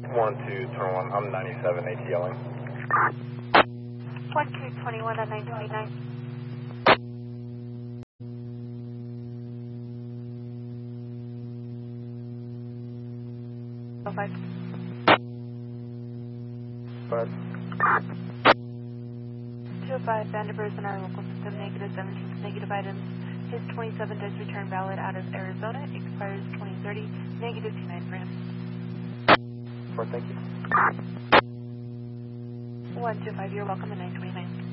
1221, I'm 97, ATLing. 1221 at 929. Oh, 5. 5. 205, Vanderbilt in our local system, negative 17, negative items. His 27 does return valid out of Arizona, expires 2030, negative 29 for him. 4, thank you. 125, you're welcome at 929.